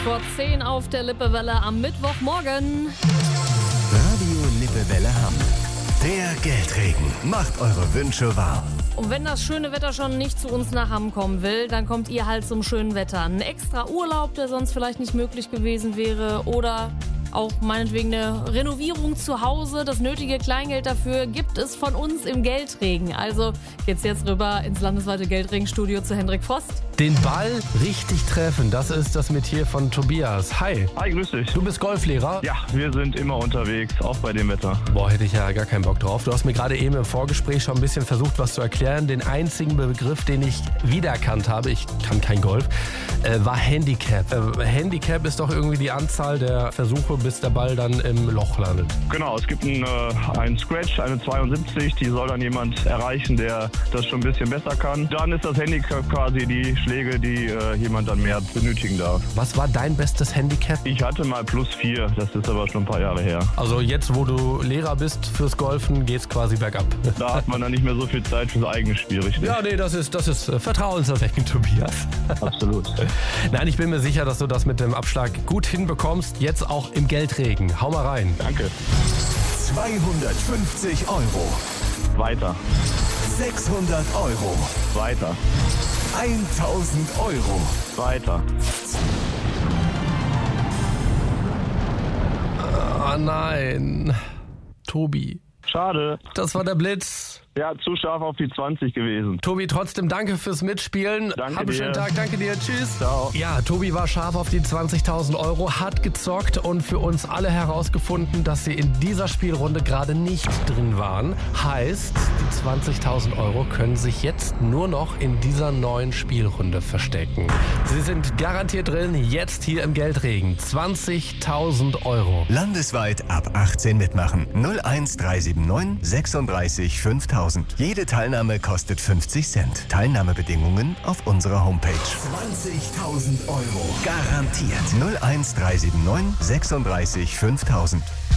Vor 10 auf der Lippewelle am Mittwochmorgen. Radio Lippewelle Hamm. Der Geldregen macht eure Wünsche wahr. Und wenn das schöne Wetter schon nicht zu uns nach Hamm kommen will, dann kommt ihr halt zum schönen Wetter. Ein extra Urlaub, der sonst vielleicht nicht möglich gewesen wäre, oder auch meinetwegen eine Renovierung zu Hause. Das nötige Kleingeld dafür gibt es von uns im Geldregen. Also geht's jetzt rüber ins landesweite Geldregenstudio zu Hendrik Frost. Den Ball richtig treffen, das ist das Metier von Tobias. Hi. Hi, grüß dich. Du bist Golflehrer? Ja, wir sind immer unterwegs, auch bei dem Wetter. Boah, hätte ich ja gar keinen Bock drauf. Du hast mir gerade eben im Vorgespräch schon ein bisschen versucht, was zu erklären. Den einzigen Begriff, den ich wiedererkannt habe, ich kann kein Golf, war Handicap. Handicap ist doch irgendwie die Anzahl der Versuche, bis der Ball dann im Loch landet. Genau, es gibt einen Scratch, eine 72, die soll dann jemand erreichen, der das schon ein bisschen besser kann. Dann ist das Handicap quasi die Schläge, die jemand dann mehr benötigen darf. Was war dein bestes Handicap? Ich hatte mal +4, das ist aber schon ein paar Jahre her. Also jetzt, wo du Lehrer bist fürs Golfen, geht's quasi bergab. Da hat man dann nicht mehr so viel Zeit fürs eigene Spiel, richtig? Ja, nee, das ist vertrauenserweckend, Tobias. Absolut. Nein, ich bin mir sicher, dass du das mit dem Abschlag gut hinbekommst. Jetzt auch im Geldregen. Hau mal rein. Danke. 250 €. Weiter. 600 €. Weiter. 1000 €. Weiter. Ah nein. Tobi. Schade. Das war der Blitz. Ja, zu scharf auf die 20 gewesen. Tobi, trotzdem danke fürs Mitspielen. Danke Hab einen schönen dir. Tag. Danke dir. Tschüss. Ciao. Ja, Tobi war scharf auf die 20.000 €, hat gezockt und für uns alle herausgefunden, dass sie in dieser Spielrunde gerade nicht drin waren. Heißt, die 20.000 € können sich jetzt nur noch in dieser neuen Spielrunde verstecken. Sie sind garantiert drin, jetzt hier im Geldregen. 20.000 €. Landesweit ab 18 mitmachen. 01379 36 5000. Jede Teilnahme kostet 50 Cent. Teilnahmebedingungen auf unserer Homepage. 20.000 € garantiert. 01379 36 5000.